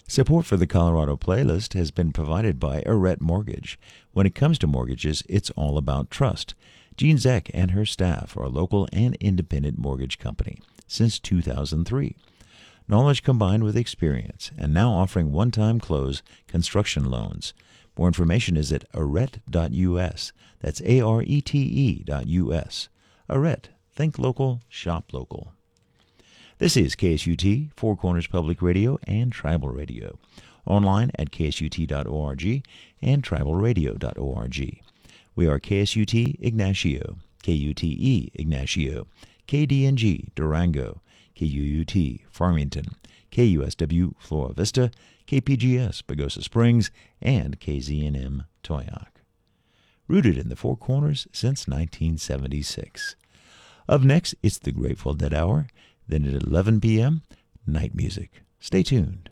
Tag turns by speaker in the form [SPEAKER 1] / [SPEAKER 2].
[SPEAKER 1] Support for the Colorado playlist has been provided by Arette Mortgage. When it comes to mortgages, it's all about trust. Jean Zeck and her staff are a local and independent mortgage company since 2003. Knowledge combined with experience, and now offering one-time close construction loans. More information is at arette.us. That's ARETE.us. Arette. Think local, shop local. This is KSUT, Four Corners Public Radio and Tribal Radio. Online at ksut.org and tribalradio.org. We are KSUT Ignacio, KUTE Ignacio, KDNG Durango, KUUT Farmington, KUSW Flora Vista, KPGS Pagosa Springs, and KZNM Toyoak. Rooted in the Four Corners since 1976. Up next, it's the Grateful Dead Hour. Then at 11 p.m., night music. Stay tuned.